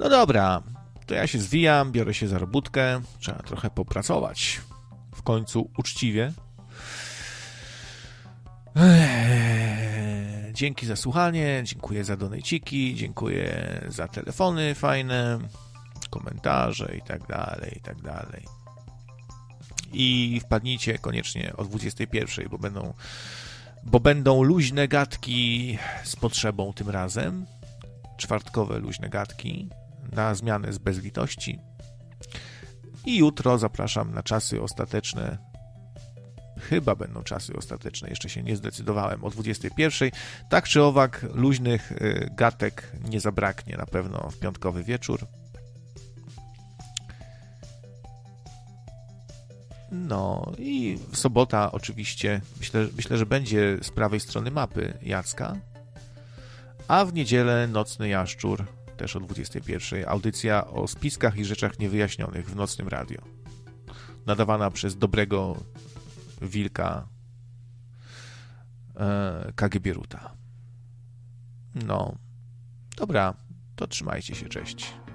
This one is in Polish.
No dobra, to ja się zwijam, biorę się za robótkę. Trzeba trochę popracować. W końcu uczciwie. Dzięki za słuchanie, dziękuję za donejciki, dziękuję za telefony fajne, komentarze i tak dalej, i tak dalej. I wpadnijcie koniecznie o 21, bo będą luźne gadki z potrzebą tym razem. Czwartkowe luźne gadki na zmianę z bezlitości. I jutro zapraszam na czasy ostateczne. Chyba będą czasy ostateczne, jeszcze się nie zdecydowałem, o 21. Tak czy owak, luźnych gadek nie zabraknie na pewno w piątkowy wieczór. No i sobota oczywiście, myślę, że będzie z prawej strony mapy Jacka, a w niedzielę Nocny Jaszczur, też o 21. Audycja o spiskach i rzeczach niewyjaśnionych w Nocnym Radio. Nadawana przez dobrego wilka KG Bieruta. No, dobra, to trzymajcie się, cześć.